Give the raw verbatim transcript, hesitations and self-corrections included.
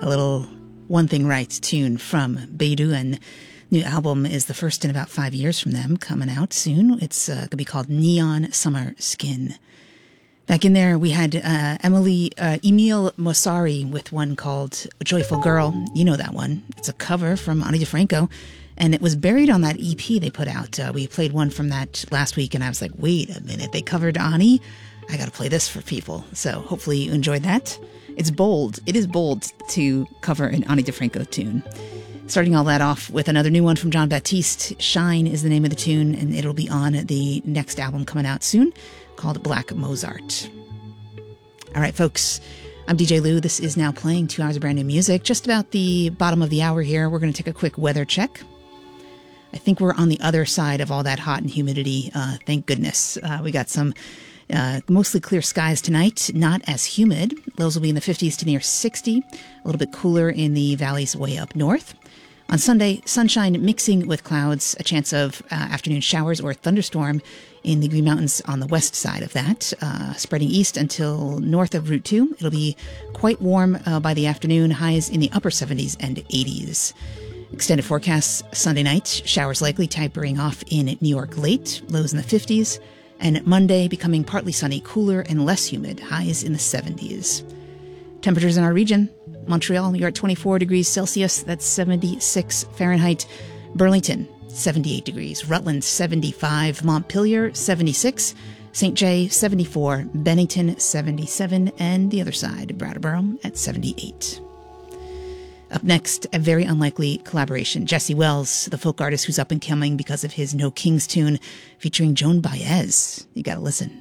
A little One Thing Right tune from Beidou, and new album is the first in about five years from them, coming out soon. It's uh, going to be called Neon Summer Skin. Back in there, we had uh, Emily uh, Emile Mossari with one called Joyful Girl. You know that one. It's a cover from Ani DiFranco, and it was buried on that E P they put out. Uh, we played one from that last week, and I was like, wait a minute, they covered Ani? I got to play this for people. So hopefully you enjoyed that. It's bold. It is bold to cover an Ani DiFranco tune. Starting all that off with another new one from Jon Batiste. Shine is the name of the tune, and it'll be on the next album coming out soon called Black Mozart. All right, folks, I'm D J Lou. This is now playing two hours of brand new music. Just about the bottom of the hour here, we're going to take a quick weather check. I think we're on the other side of all that hot and humidity. Uh, thank goodness. Uh, we got some uh, mostly clear skies tonight, not as humid. Lows will be in the fifties to near sixty, a little bit cooler in the valleys way up north. On Sunday, sunshine mixing with clouds, a chance of uh, afternoon showers or thunderstorm in the Green Mountains on the west side of that, uh, spreading east until north of Route two. It'll be quite warm uh, by the afternoon, highs in the upper seventies and eighties. Extended forecasts Sunday night, showers likely tapering off in New York late, lows in the fifties, and Monday becoming partly sunny, cooler and less humid, highs in the seventies. Temperatures in our region: Montreal, you're at twenty-four degrees Celsius, that's seventy-six Fahrenheit. Burlington, seventy-eight degrees. Rutland, seventy-five. Montpelier, seventy-six. Saint Jay, seventy-four. Bennington, seventy-seven. And the other side, Brattleboro at seventy-eight. Up next, a very unlikely collaboration. Jesse Wells, the folk artist who's up and coming because of his No Kings tune, featuring Joan Baez. You gotta listen.